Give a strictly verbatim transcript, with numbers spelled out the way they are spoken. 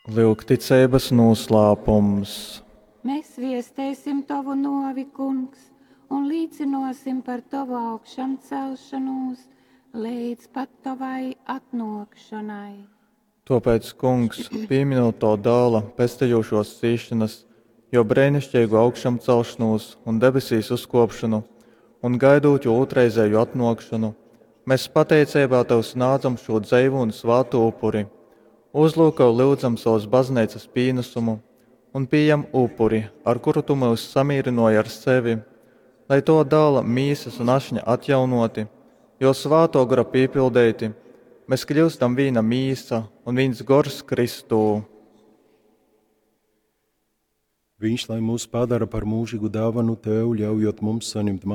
Lūk, ticības noslēpums. Mēs viestēsim tavu novi, kungs, un līdzinosim par tavu augšām celšanos līdz pat tavai atnākšanai. Tāpēc, kungs, pieminot to dēla pestējošos cīšanas, jo brēnišķīgu augšām celšanos un debesīs uzkopšanu, un gaidot jo otrreizēju atnākšanu, mēs pateicībā tev sniedzam šo dzīvu un svātu upuri. Uzlūko lūdzam savas baznīcas pienesumu un pieņem upuri, ar kuru tu mūs samierinoji ar sevi, lai to dēla mīsas un ašņa atjaunoti, jo svāto gara piepildēti, mēs kļūstam viena mīsa un viens gors Kristū. Viņš, lai mūs padara par mūžīgu dāvanu tev, ļaujot mums saņemt